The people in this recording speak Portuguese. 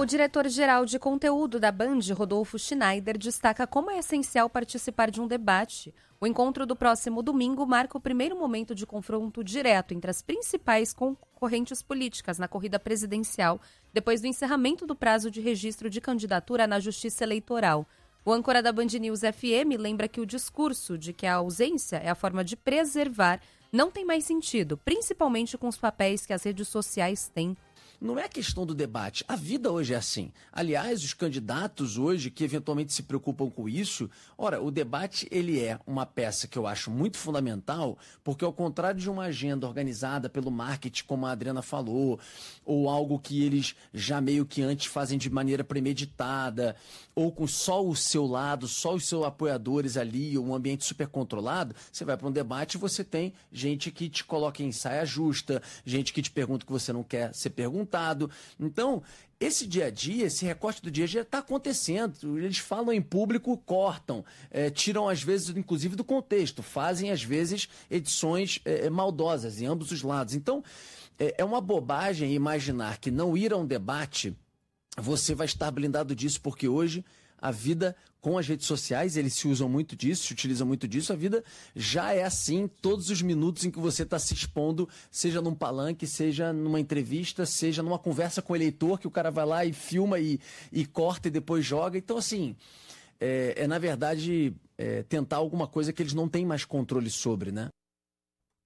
O diretor-geral de conteúdo da Band, Rodolfo Schneider, destaca como é essencial participar de um debate. O encontro do próximo domingo marca o primeiro momento de confronto direto entre as principais concorrentes políticas na corrida presidencial, depois do encerramento do prazo de registro de candidatura na Justiça Eleitoral. O âncora da Band News FM lembra que o discurso de que a ausência é a forma de preservar não tem mais sentido, principalmente com os papéis que as redes sociais têm. Não é questão do debate. A vida hoje é assim. Aliás, os candidatos hoje que eventualmente se preocupam com isso, ora, o debate ele é uma peça que eu acho muito fundamental, porque ao contrário de uma agenda organizada pelo marketing, como a Adriana falou, ou algo que eles já meio que antes fazem de maneira premeditada, ou com só o seu lado, só os seus apoiadores ali, um ambiente super controlado, você vai para um debate e você tem gente que te coloca em saia justa, gente que te pergunta o que você não quer ser perguntado. Então, esse dia a dia, esse recorte do dia a dia está acontecendo. Eles falam em público, cortam, tiram às vezes, inclusive, do contexto, fazem às vezes edições maldosas em ambos os lados. Então, é uma bobagem imaginar que não ir a um debate você vai estar blindado disso, porque hoje a vida com as redes sociais, eles se usam muito disso, se utilizam muito disso, a vida já é assim todos os minutos em que você está se expondo, seja num palanque, seja numa entrevista, seja numa conversa com o eleitor, que o cara vai lá e filma e corta e depois joga. Então, assim, na verdade, tentar alguma coisa que eles não têm mais controle sobre, né?